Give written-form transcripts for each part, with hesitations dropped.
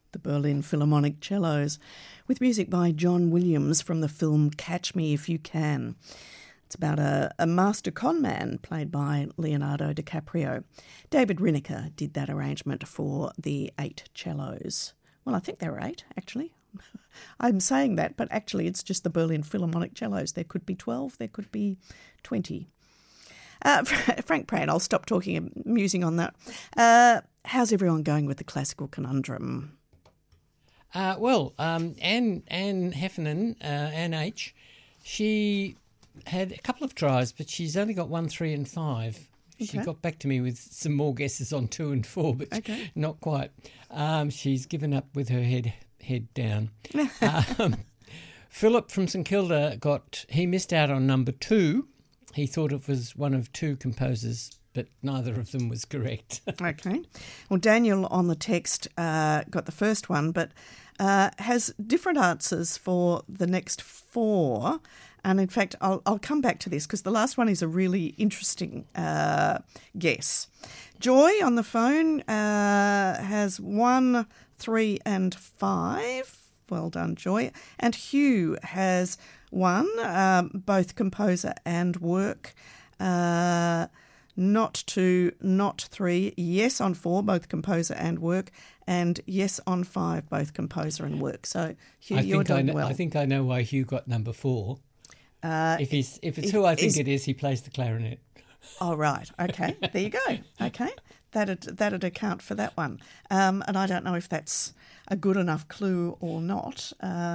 The Berlin Philharmonic Cellos, with music by John Williams from the film Catch Me If You Can. It's about a master con man played by Leonardo DiCaprio. David Rienecker did that arrangement for the 8 cellos. Well, I think there were 8, actually. I'm saying that, but actually it's just the Berlin Philharmonic Cellos. There could be 12, there could be 20. Frank Pratt, I'll stop musing on that. How's everyone going with the classical conundrum? Anne Heffernan, Anne H., she had a couple of tries, but she's only got 1, 3 and 5. She got back to me with some more guesses on 2 and 4, but not quite. She's given up with her head down. Philip from St Kilda he missed out on number 2. He thought it was one of 2 composers, but neither of them was correct. Okay. Well, Daniel on the text got the first one, but has different answers for the next 4. And in fact, I'll come back to this because the last one is a really interesting guess. Joy on the phone has 1, 3 and 5. Well done, Joy. And Hugh has 1, both composer and work. Not 2, not 3, yes on 4, both composer and work, and yes on 5, both composer and work. So, Hugh, you're doing well. I think I know why Hugh got number 4. If it's who I think it is, he plays the clarinet. Oh, right. Okay, there you go. Okay, that'd account for that one. And I don't know if that's a good enough clue or not.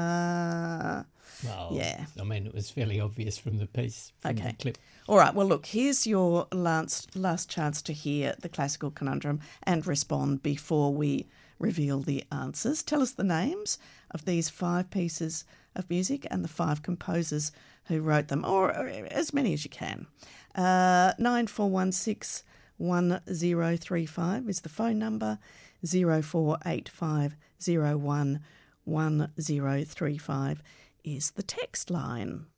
Well, yeah. I mean, it was fairly obvious from the piece, from the clip. All right, well, look, here's your last chance to hear the classical conundrum and respond before we reveal the answers. Tell us the names of these 5 pieces of music and the 5 composers who wrote them, or as many as you can. 9416 1035 is the phone number. 0485 01 1035 is the text line.